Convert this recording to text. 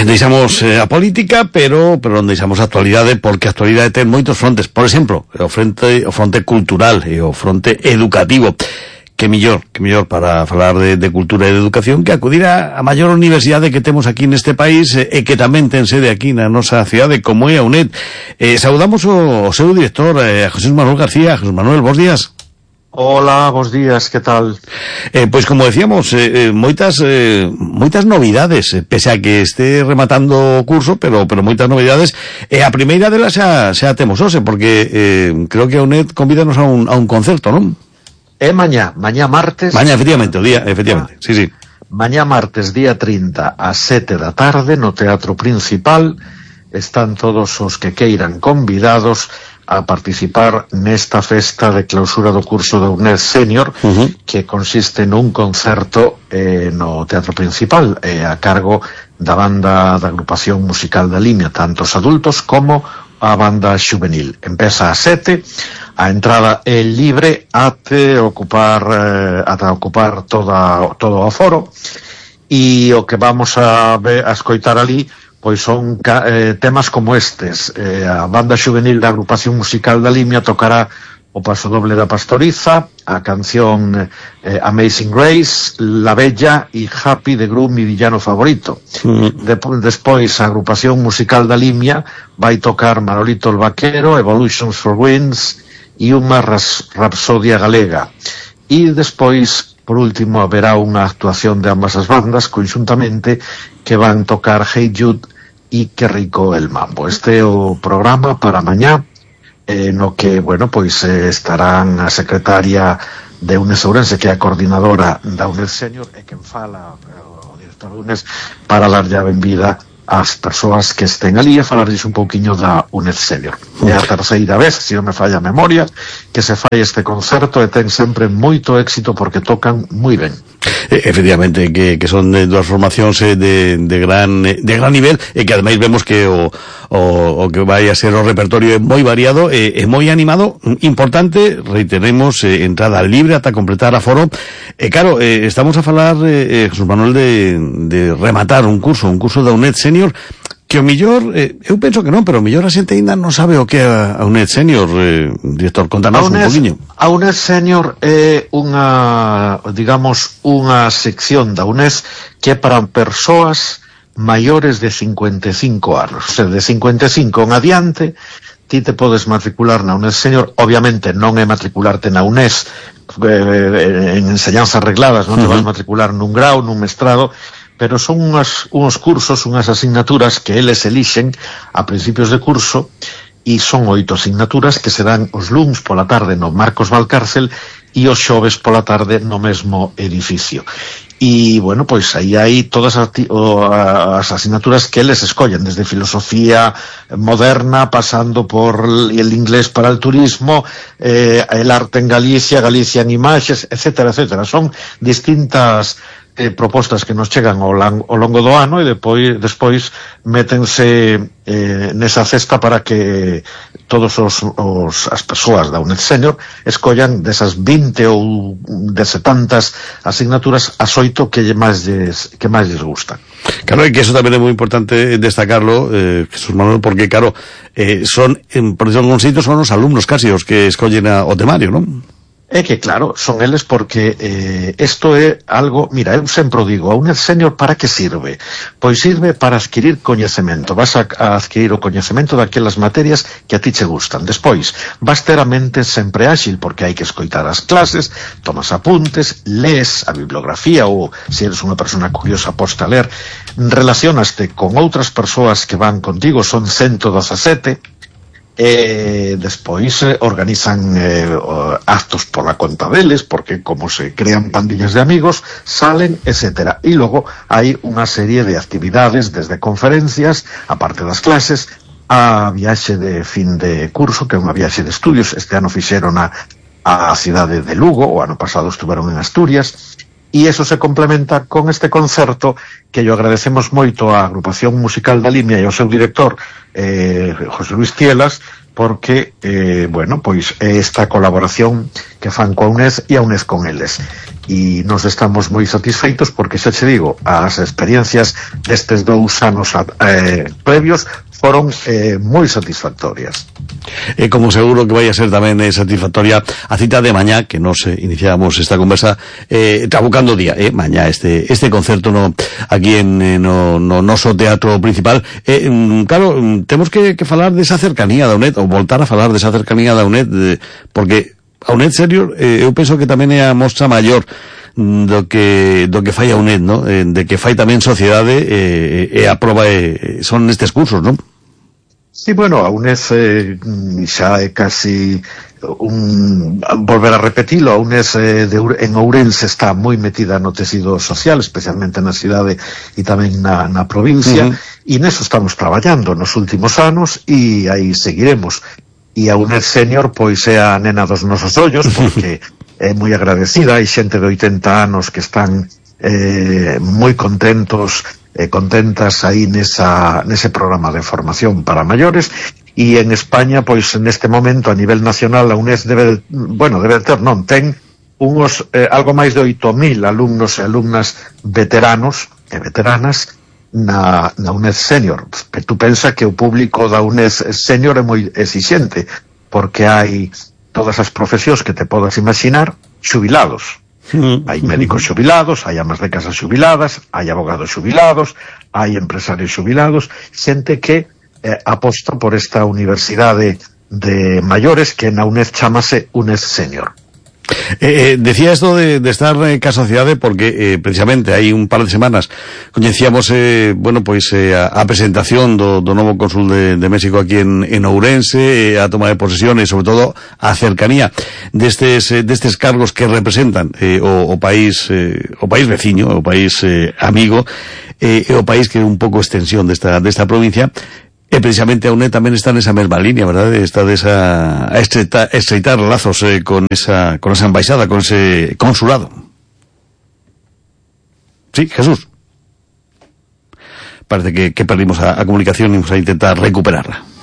deixamos a política, pero non deixamos a actualidade, porque a actualidade ten moitos frontes. Por exemplo, o fronte cultural e o fronte educativo. Que millor para falar de cultura e de educación que acudir a maior universidade que temos aquí neste país e que tamén ten sede aquí na nosa cidade, como é a UNED. Saudamos o seu director, a José Manuel García. José Manuel, bons días. Hola, bons días, que tal? Pois como decíamos, moitas novidades, pese a que este rematando o curso, pero moitas novidades. A primeira delas xa temos hoxe, porque creo que a UNED convídanos a un concerto, non? É mañá martes. Mañá, efectivamente, sí. Mañá martes, día 30, ás 7 da tarde, no Teatro Principal, están todos os que queiran convidados a participar nesta festa de clausura do curso da UNED Senior, que consiste nun concerto no Teatro Principal, a cargo da banda da agrupación musical da Limia, tanto os adultos como a banda xuvenil. Empeza a 7, a entrada é libre ata ocupar todo o aforo, e o que vamos a escoitar ali pois son temas como estes. A banda xuvenil da agrupación musical da Limia tocará o pasodoble da Pastoriza, a canción Amazing Grace, La Bella e Happy de Gru, mi villano favorito. Despois a agrupación musical da Limia vai tocar Manolito el Vaquero, Evolutions for Winds e unha rapsodia galega. E despois, por último, haberá unha actuación de ambas as bandas conxuntamente, que van tocar Hey Jude e Que rico el mambo. Este é o programa para mañá, no que, estarán a secretaria de UNED Ourense, que é a coordinadora da UNED Senior, e quen fala o director da UNED, para darlle a benvida ás persoas que estén ali e falarles un pouquiño da UNED Senior. É a terceira vez, se non me falla a memoria, que se fai este concerto, e ten sempre moito éxito porque tocan moi ben. Efectivamente, que son dúas formacións de gran nivel, e que ademais vemos que o que vai a ser o repertorio é moi variado e moi animado. Importante, reiteremos, entrada libre ata completar aforo. Claro, estamos a falar, José Manuel, de rematar un curso da UNED Senior, que o mellor, eu penso que non, pero o mellor a xente ainda non sabe o que é a UNED Senior. Director, contanos un poquinho. A UNED Senior é unha sección da UNED que é para persoas maiores de 55 anos. O sea, de 55 en adiante, ti te podes matricular na UNED Senior. Obviamente non é matricularte na UNED en enseñanzas regladas, non te vas matricular nun grau, nun mestrado, pero son uns cursos, unhas asignaturas que eles elixen a principios de curso, e son 8 asignaturas que se dan os luns pola tarde no Marcos Valcárcel e os xoves pola tarde no mesmo edificio. E, aí hai todas as asignaturas que eles escollen, desde filosofía moderna, pasando por el inglés para el turismo, el arte en Galicia en imaxes, etcétera. Son distintas propostas que nos chegan ao longo do ano, e despois métense nesa cesta para que todos as persoas da UNED Senior escollan desas 20 ou dese tantas asignaturas as 8 que máis lles gustan. Claro, e que eso tamén é moi importante destacarlo, Jesús Manuel, porque claro, por decirlo algún sitio, son os alumnos casi os que escollen o temario, non? É que, claro, son eles porque isto é algo... Mira, eu sempre o digo, a UNED Senior para que sirve? Pois sirve para adquirir coñecemento. Vas a adquirir o coñecemento daquelas materias que a ti che gustan. Despois, vas ter a mente sempre áxil, porque hai que escoitar as clases, tomas apuntes, lees a bibliografía, ou se eres unha persona curiosa posta a ler, relacionaste con outras persoas que van contigo, son 117, despois organizan actos pola conta deles, porque como se crean pandillas de amigos, salen, etcétera. E logo hai unha serie de actividades, desde conferencias, a parte das clases, a viaxe de fin de curso, que é unha viaxe de estudios. Este ano fixeron a cidade de Lugo, o ano pasado estuveron en Asturias, e eso se complementa con este concerto que yo agradecemos moito á agrupación musical da Limia e ao seu director, José Luis Cielas, porque, esta colaboración que fan coa UNED e a UNED con eles. e nos estamos moi satisfeitos porque, xa che digo, as experiencias destes 2 anos previos foron moi satisfactorias. Como seguro que vai a ser tamén satisfactoria a cita de mañá, que nos iniciamos esta conversa trabucando día, mañá este concerto aquí no noso teatro principal. Claro, temos que falar desa cercanía da UNED, ou voltar a falar desa cercanía da UNED, porque a UNED Senior, eu penso que tamén é a mostra maior do que fai a UNED, ¿no? De que fai tamén sociedade e a proba son nestes cursos, non? Sí, bueno, a UNED xa é casi volver a repetilo, a UNED en Ourense está moi metida no tecido social, especialmente na cidade e tamén na provincia, e neso estamos traballando nos últimos anos e aí seguiremos. E a UNED Senior pois é a nena dos nosos ollos, porque é moi agradecida, hai xente de 80 anos que están moi contentos e contentas aí nese programa de formación para maiores, e en España pois neste momento a nivel nacional a UNED ten unhos algo máis de 8.000 alumnos e alumnas veteranos e veteranas na UNED Senior. Tú pensa que o público da UNED Senior é moi exixente, porque hai todas as profesións que te podas imaginar xubilados. Hai médicos xubilados, hai amas de casa xubiladas, hai abogados xubilados, hai empresarios xubilados, xente que aposta por esta universidade de maiores que na UNED chamase UNED Senior. Decía esto de estar ca sociedade porque precisamente hai un par de semanas coñecíamos a presentación do novo cónsul de México aquí en Ourense, a toma de posesión e sobre todo a cercanía destes cargos que representan o país veciño, o país amigo, e o país que é un pouco extensión desta provincia. E precisamente a UNED tamén está nesa mesma línea, verdad? Está a estreitar lazos con esa embaixada, con ese consulado. Sí, Jesús. Parece que perdimos a comunicación y vamos a intentar recuperarla.